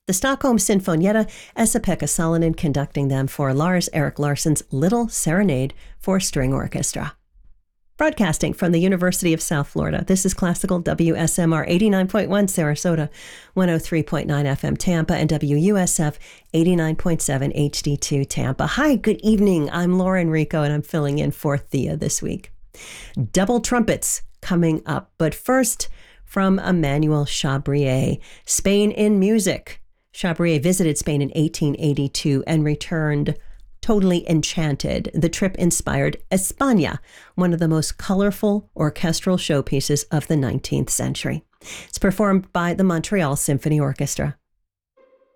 The Stockholm Sinfonietta, Esa-Pekka Salonen conducting them for Lars-Erik Larsson's Little Serenade for String Orchestra. Broadcasting from the University of South Florida, this is Classical WSMR 89.1 Sarasota, 103.9 FM Tampa, and WUSF 89.7 HD2 Tampa. Hi, good evening. I'm Lauren Rico, and I'm filling in for Thea this week. Double trumpets coming up, but first, from Emmanuel Chabrier, Spain in Music. Chabrier visited Spain in 1882 and returned totally enchanted. The trip inspired España, one of the most colorful orchestral showpieces of the 19th century. It's performed by the Montreal Symphony Orchestra.